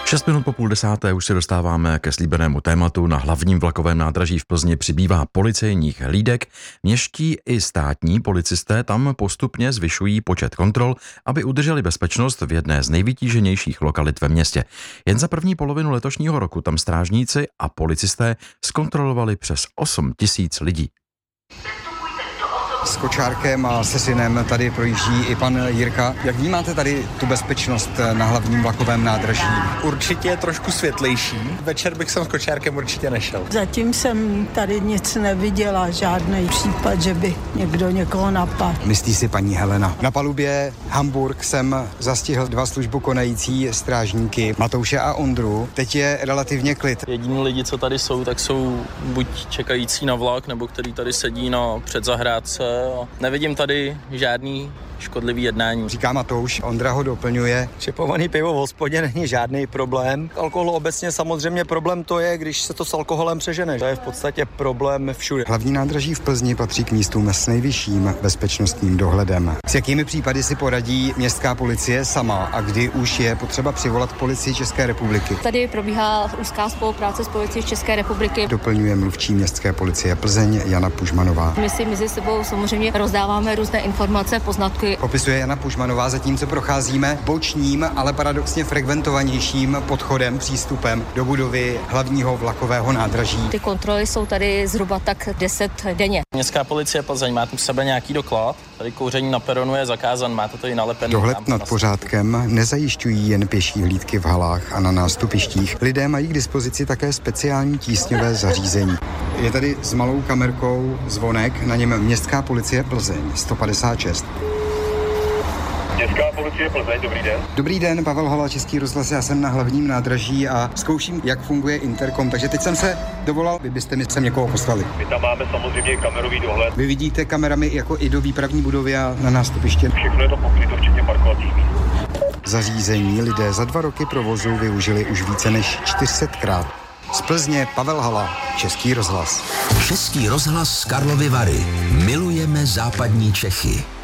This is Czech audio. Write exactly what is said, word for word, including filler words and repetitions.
Šest minut po půl desáté už se dostáváme ke slíbenému tématu. Na hlavním vlakovém nádraží v Plzni přibývá policejních hlídek. Městští i státní policisté tam postupně zvyšují počet kontrol, aby udrželi bezpečnost v jedné z nejvytíženějších lokalit ve městě. Jen za první polovinu letošního roku tam strážníci a policisté zkontrolovali přes osm tisíc lidí. S kočárkem a se synem tady projíždí i pan Jirka. Jak vnímáte tady tu bezpečnost na hlavním vlakovém nádraží? Určitě je trošku světlejší. Večer bych sem s kočárkem určitě nešel. Zatím jsem tady nic neviděla, žádný případ, že by někdo někoho napadl. Myslí si paní Helena. Na palubě Hamburg jsem zastihl dva službu konající strážníky Matouše a Ondru. Teď je relativně klid. Jediní lidi, co tady jsou, tak jsou buď čekající na vlak, nebo který tady sedí na předzahrádce. Nevidím tady žádný škodlivý jednání. Říká Matouš, Ondra ho doplňuje. Čepovaný pivo v hospodě není žádný problém. Alkohol obecně samozřejmě problém to je, když se to s alkoholem přežene. To je v podstatě problém všude. Hlavní nádraží v Plzni patří k místům s nejvyšším bezpečnostním dohledem. S jakými případy si poradí městská policie sama a kdy už je potřeba přivolat policii České republiky? Tady probíhá úzká spolupráce s policií České republiky. Doplňuje mluvčí městské policie Plzeň Jana Pužmanová. My si mezi sebou samozřejmě rozdáváme různé informace, poznatky. Opisuje Jana Pužmanová, zatímco procházíme bočním, ale paradoxně frekventovanějším podchodem, přístupem do budovy hlavního vlakového nádraží. Ty kontroly jsou tady zhruba tak deset denně. Městská policie Plzeň, máte u sebe nějaký doklad? Tady kouření na peronu je zakázan, máte to i nalepené. Dohled nad pořádkem nezajišťují jen pěší hlídky v halách a na nástupištích. Lidé mají k dispozici také speciální tísňové zařízení. Je tady s malou kamerkou zvonek, na něm Městská policie Plzeň sto padesát šest. Městská policie Plzeň, dobrý den. Dobrý den, Pavel Hala, Český rozhlas, já jsem na hlavním nádraží a zkouším, jak funguje interkom, takže teď jsem se dovolal, vy byste mi sem někoho poslali. My tam máme samozřejmě kamerový dohled. Vy vidíte kamerami jako i do výpravní budovy a na nástupiště. Všechno je to pokryto, včetně parkovacích míst. Zařízení lidé za dva roky provozu využili už více než čtyři setkrát. Z Plzně Pavel Hala, Český rozhlas. Český rozhlas z Karlovy Vary. Milujeme západní Čechy.